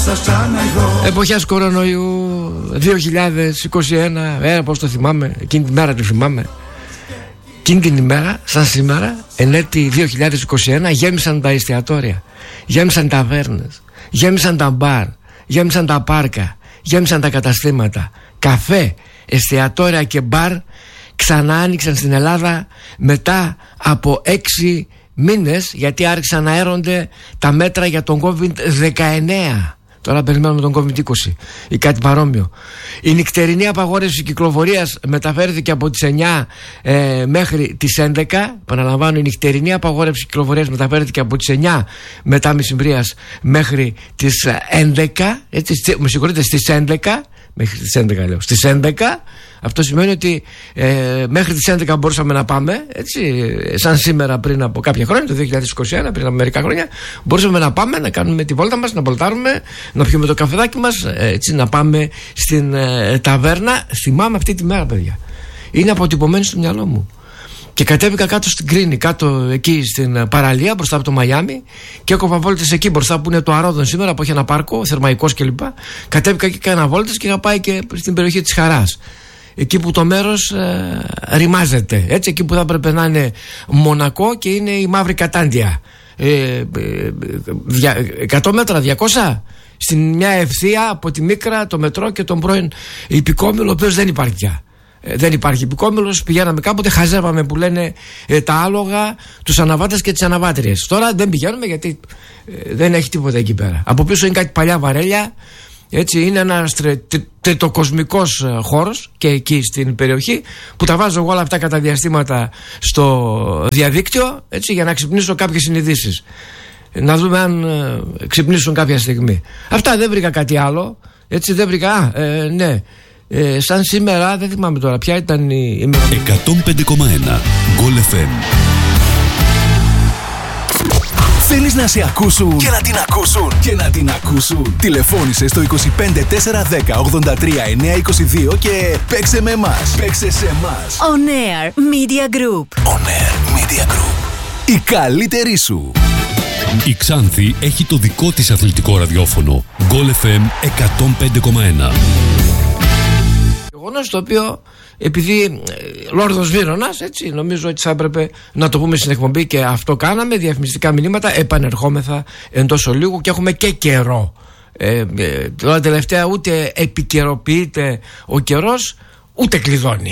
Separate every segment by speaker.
Speaker 1: σας ξαναειδώ.
Speaker 2: Εποχές κορονοϊού 2021. Πώς το θυμάμαι, εκείνη τη μέρα τη θυμάμαι. Εκείνη την ημέρα, σαν σήμερα, εν έτη 2021, γέμισαν τα εστιατόρια, γέμισαν οι ταβέρνες, γέμισαν τα μπαρ, γέμισαν τα πάρκα, γέμισαν τα καταστήματα. Καφέ, εστιατόρια και μπαρ ξανά άνοιξαν στην Ελλάδα μετά από 6 μήνες, γιατί άρχισαν να αέρονται τα μέτρα για τον COVID-19. Τώρα περιμένουμε τον COVID-20 ή κάτι παρόμοιο. Η νυχτερινή απαγόρευση κυκλοφορίας μεταφέρθηκε από τις 9 μέχρι τις 11. Παραλαμβάνω, η νυχτερινή απαγόρευση κυκλοφορίας μεταφέρθηκε από τις 9 μετά μεσημβρίας μέχρι τις 11. Έτσι, με συγχωρείτε, στις 11. Μέχρι τις 11 λέω. Στις 11. Αυτό σημαίνει ότι μέχρι τις 11 μπορούσαμε να πάμε, έτσι, σαν σήμερα πριν από κάποια χρόνια, το 2021, πριν από μερικά χρόνια, μπορούσαμε να πάμε να κάνουμε τη βόλτα μας, να βολτάρουμε, να πιούμε το καφεδάκι μας, έτσι, να πάμε στην ταβέρνα. Θυμάμαι αυτή τη μέρα, παιδιά. Είναι αποτυπωμένη στο μυαλό μου. Και κατέβηκα κάτω στην Κρίνη, κάτω εκεί στην παραλία, μπροστά από το Μαϊάμι, και έκοβα βόλτες εκεί μπροστά που είναι το Αρόδον σήμερα, που έχει ένα πάρκο, θερμαϊκός κλπ. Κατέβηκα εκεί, έκανα βόλτες και είχα πάει και στην περιοχή της Χαράς. Εκεί που το μέρος ρημάζεται, έτσι, εκεί που θα έπρεπε να είναι Μονακό και είναι η μαύρη Κατάντια. 100 μέτρα, 200, στην μια ευθεία από τη Μίκρα, το μετρό και τον πρώην Υπηκόμηλο, ο οποίος δεν υπάρχει πια. Δεν υπάρχει Υπηκόμηλος. Πηγαίναμε κάποτε, χαζεύαμε που λένε τα άλογα, τους αναβάτες και τις αναβάτριες. Τώρα δεν πηγαίνουμε γιατί δεν έχει τίποτα εκεί πέρα. Από πίσω είναι κάτι παλιά βαρέλια. Έτσι, είναι ένας τριτοκοσμικός χώρος και εκεί στην περιοχή, που τα βάζω εγώ όλα αυτά κατά διαστήματα στο διαδίκτυο, έτσι, για να ξυπνήσω κάποιες συνειδήσεις, να δούμε αν ξυπνήσουν κάποια στιγμή. Αυτά, δεν βρήκα κάτι άλλο. Έτσι, δεν βρήκα. Ναι. Σαν σήμερα, δεν θυμάμαι τώρα ποια ήταν η ημέρα.
Speaker 3: 105,1 Goal FM.
Speaker 4: Θέλεις να σε ακούσουν και να την ακούσουν και να την ακούσουν? Τηλεφώνησε στο 25 410 83 922 και παίξε με εμάς. Παίξε σε εμάς.
Speaker 5: On Air Media Group.
Speaker 4: On Air Media Group. Η καλύτερη σου.
Speaker 3: Η Ξάνθη έχει το δικό της αθλητικό ραδιόφωνο. Goal FM 105,1.
Speaker 2: Γεγονός το οποίο, επειδή Λόρδος Βύρωνας, έτσι, νομίζω ότι θα έπρεπε να το πούμε στην εκπομπή και αυτό κάναμε, διαφημιστικά μηνύματα, επανερχόμεθα εντός ολίγου και έχουμε και καιρό. Τώρα τελευταία ούτε επικαιροποιείται ο καιρός, ούτε κλειδώνει.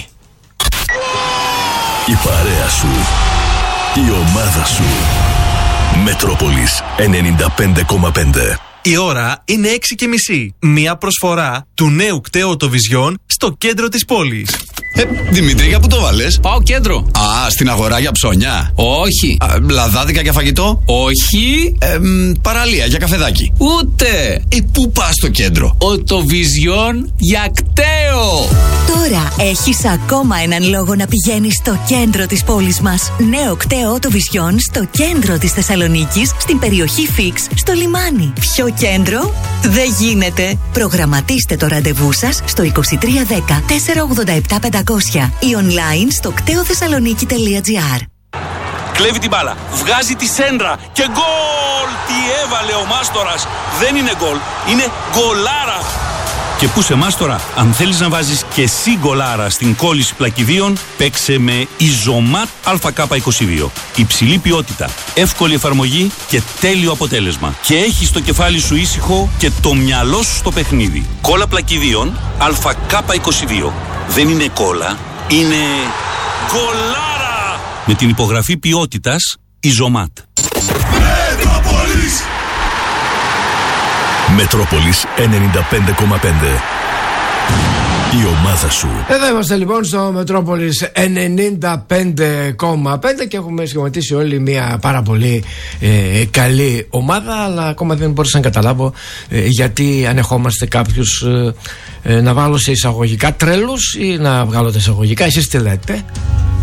Speaker 4: Η παρέα σου, η ομάδα σου. Μετρόπολης 95,5.
Speaker 6: Η ώρα είναι 6:30. Μια προσφορά του νέου κταίου Οτοβιζιόν στο κέντρο της πόλης.
Speaker 7: Δημήτρη, για πού το βάλες?
Speaker 8: Πάω κέντρο.
Speaker 7: Α, στην αγορά για ψώνια?
Speaker 8: Όχι.
Speaker 7: Λαδάδικα για φαγητό?
Speaker 8: Όχι.
Speaker 7: Παραλία για καφεδάκι?
Speaker 8: Ούτε.
Speaker 7: Πού πας στο κέντρο?
Speaker 8: Οτοβιζιόν για κταίο.
Speaker 5: Τώρα έχεις ακόμα έναν λόγο να πηγαίνεις στο κέντρο της πόλης μας. Νέο κταίο Οτοβιζιόν στο κέντρο της Θεσσαλονίκης, στην περιοχή Φίξ, στο λιμάνι. Πιο κέντρο δεν γίνεται. Προγραμματίστε το ραντεβού σας στο 2310 487 500 ή online στο κτεοθεσσαλονίκη.gr.
Speaker 9: Κλέβει την μπάλα, βγάζει τη σέντρα και γκολ! Τι έβαλε ο Μάστορας! Δεν είναι γκολ, είναι γκολάρα! Και πού σε Μάστορα, αν θέλεις να βάζεις και εσύ γκολάρα στην κόλληση πλακιδίων, παίξε με Ιζωμάτ ΑΚ22. Υψηλή ποιότητα, εύκολη εφαρμογή και τέλειο αποτέλεσμα. Και έχεις το κεφάλι σου ήσυχο και το μυαλό σου στο παιχνίδι. Κόλλα πλακιδίων ΑΚ22. Δεν είναι κόλλα, είναι γκολάρα! Με την υπογραφή ποιότητας Ιζωμάτ.
Speaker 4: Μετρόπολης 95,5. Η ομάδα σου.
Speaker 2: Εδώ είμαστε λοιπόν στο Μετρόπολης 95,5 και έχουμε σχηματίσει όλοι μια πάρα πολύ καλή ομάδα, αλλά ακόμα δεν μπορούσα να καταλάβω γιατί ανεχόμαστε κάποιους να βάλω σε εισαγωγικά τρέλους ή να βγάλω τα εισαγωγικά. Εσείς τι λέτε?